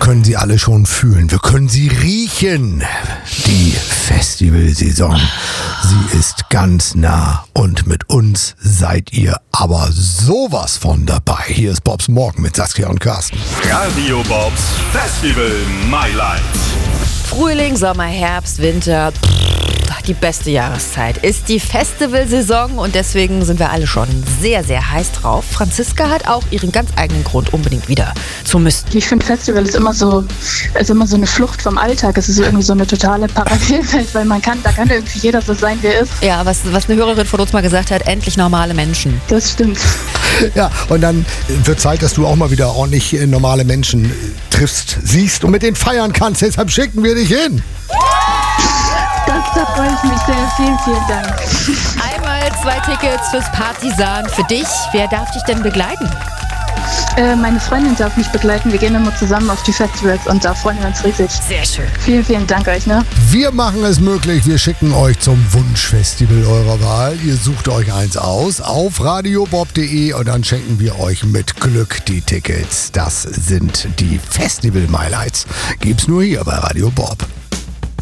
können sie alle schon fühlen. Wir können sie riechen. Die Festivalsaison, sie ist ganz nah und mit uns seid ihr aber sowas von dabei. Hier ist Bobs Morgen mit Saskia und Carsten. Radio Bobs Festival My Life. Frühling, Sommer, Herbst, Winter, die beste Jahreszeit ist die Festivalsaison und deswegen sind wir alle schon sehr, sehr heiß drauf. Franziska hat auch ihren ganz eigenen Grund, unbedingt wieder zu müssen. Ich finde, Festival ist immer so eine Flucht vom Alltag. Es ist irgendwie so eine totale Parallelwelt, weil da kann irgendwie jeder so sein, wie er ist. Ja, was eine Hörerin von uns mal gesagt hat, endlich normale Menschen. Das stimmt. Ja, und dann wird Zeit, dass du auch mal wieder ordentlich normale Menschen triffst, siehst und mit denen feiern kannst. Deshalb schicken wir dich hin. Da freue ich mich sehr. Vielen, vielen Dank. Einmal 2 Tickets fürs Partisan für dich. Wer darf dich denn begleiten? Meine Freundin darf mich begleiten. Wir gehen immer zusammen auf die Festivals und da freuen wir uns riesig. Sehr schön. Vielen, vielen Dank euch. Ne? Wir machen es möglich. Wir schicken euch zum Wunschfestival eurer Wahl. Ihr sucht euch eins aus auf radiobob.de und dann schenken wir euch mit Glück die Tickets. Das sind die Festival-Highlights. Gibt's nur hier bei Radio Bob.